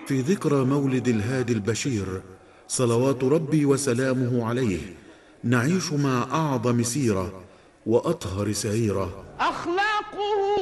في ذكرى مولد الهادي البشير صلوات ربي وسلامه عليه نعيش مع أعظم سيرة وأطهر سريرة. أخلاقه